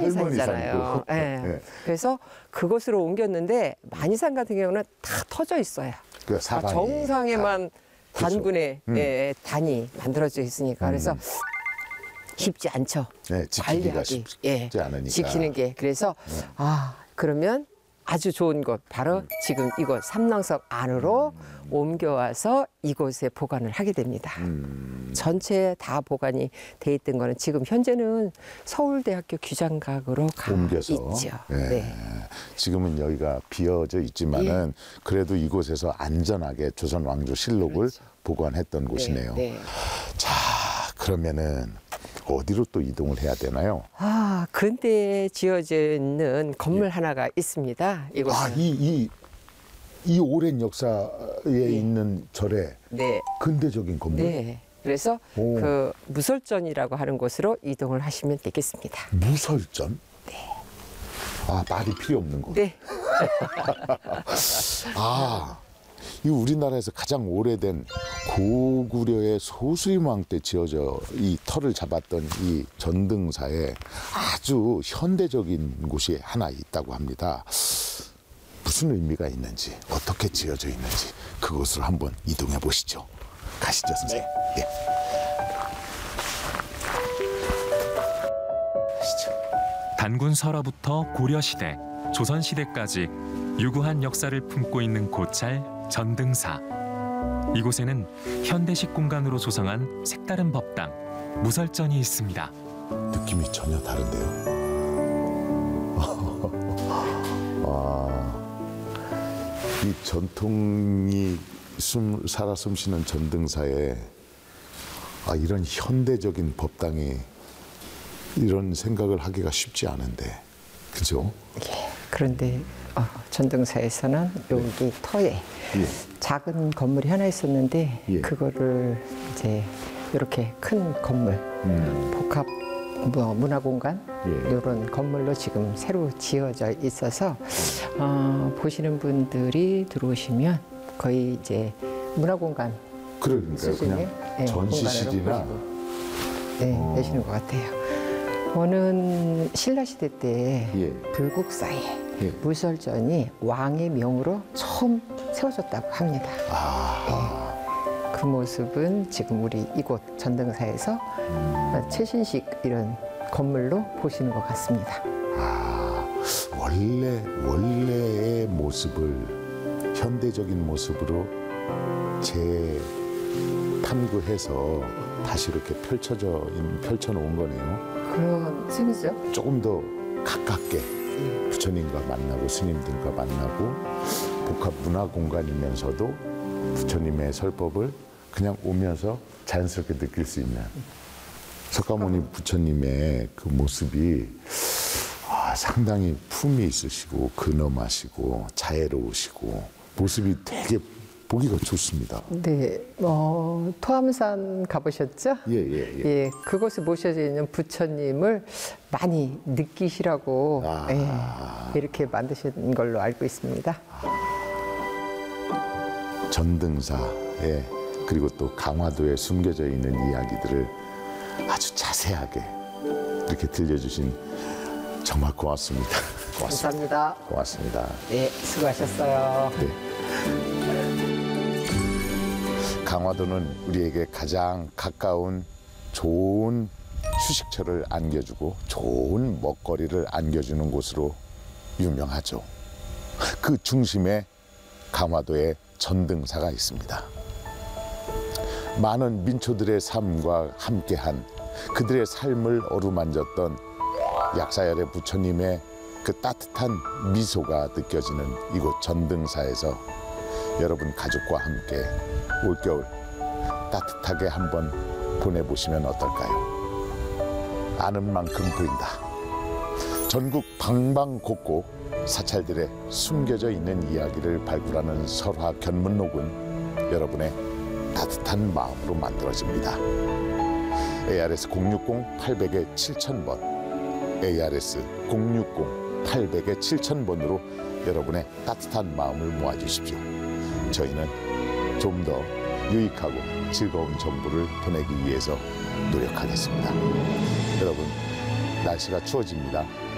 할머니 산이잖아요. 예. 네. 그래서 그곳으로 옮겼는데 만이산 같은 경우는 다 터져 있어요. 그 사방이 정상에만 단군의 그렇죠. 단이 만들어져 있으니까 그래서 쉽지 않죠. 네, 지키기가 관리하기. 쉽지 않으니까. 지키는 게. 그래서 그러면 아주 좋은 곳 바로 지금 이곳 삼랑석 안으로 옮겨와서 이곳에 보관을 하게 됩니다. 전체 다 보관이 돼 있던 거는 지금 현재는 서울대학교 규장각으로 가 옮겨서 있죠. 네. 네. 지금은 여기가 비어져 있지만은 그래도 이곳에서 안전하게 조선 왕조 실록을 그렇죠. 보관했던 곳이네요. 네. 자, 그러면은 어디로 또 이동을 해야 되나요? 근대에 지어져 있는 건물 하나가 있습니다. 이곳은. 이 오랜 역사에 있는 절에 네. 근대적인 건물? 네. 그래서 오. 그 무설전이라고 하는 곳으로 이동을 하시면 되겠습니다. 무설전? 네. 말이 필요 없는 곳. 네. 이 우리나라에서 가장 오래된 고구려의 소수림왕 때 지어져 이 터를 잡았던 이 전등사에 아주 현대적인 곳이 하나 있다고 합니다. 무슨 의미가 있는지, 어떻게 지어져 있는지 그곳을 한번 이동해 보시죠. 가시죠, 선생님. 네. 가시죠. 단군 설화부터 고려시대, 조선시대까지 유구한 역사를 품고 있는 고찰 전등사. 이곳에는 현대식 공간으로 조성한 색다른 법당, 무설전이 있습니다. 느낌이 전혀 다른데요. 이 전통이 살아 숨쉬는 전등사에 이런 현대적인 법당이 이런 생각을 하기가 쉽지 않은데, 그죠? 그런데 전등사에서는 여기 터에 작은 건물이 하나 있었는데 그거를 이제 이렇게 큰 건물, 복합 문화공간 이런 건물로 지금 새로 지어져 있어서 보시는 분들이 들어오시면 거의 이제 문화공간 그러니까 그냥 전시실이나 내시는 것 같아요. 저는 신라시대 때 불국사에 무설전이 왕의 명으로 처음 세워졌다고 합니다. 그 모습은 지금 우리 이곳 전등사에서 최신식 이런 건물로 보시는 것 같습니다. 원래의 모습을 현대적인 모습으로 재탐구해서 다시 이렇게 펼쳐놓은 거네요. 그런 셈이죠. 조금 더 가깝게 부처님과 만나고 스님들과 만나고 복합 문화 공간이면서도 부처님의 설법을 그냥 오면서 자연스럽게 느낄 수 있는 석가모니 부처님의 그 모습이 상당히 품이 있으시고 근엄하시고 자애로우시고 모습이 되게 보기가 좋습니다. 네, 토암산 가보셨죠? 예. 그곳에 모셔져 있는 부처님을 많이 느끼시라고 이렇게 만드신 걸로 알고 있습니다. 전등사에 그리고 또 강화도에 숨겨져 있는 이야기들을 아주 자세하게 이렇게 들려주신 정말 고맙습니다. 감사합니다. 고맙습니다. 네, 수고하셨어요. 네. 강화도는 우리에게 가장 가까운 좋은 휴식처를 안겨주고 좋은 먹거리를 안겨주는 곳으로 유명하죠. 그 중심에 강화도에 전등사가 있습니다. 많은 민초들의 삶과 함께한 그들의 삶을 어루만졌던 약사열의 부처님의 그 따뜻한 미소가 느껴지는 이곳 전등사에서 여러분 가족과 함께 올겨울 따뜻하게 한번 보내보시면 어떨까요? 아는 만큼 보인다. 전국 방방곡곡 사찰들의 숨겨져 있는 이야기를 발굴하는 설화 견문록은 여러분의 따뜻한 마음으로 만들어집니다. ARS 060-800에 7000번 ARS 060-800에 7000번으로 여러분의 따뜻한 마음을 모아주십시오. 저희는 좀 더 유익하고 즐거운 정보를 보내기 위해서 노력하겠습니다. 여러분, 날씨가 추워집니다.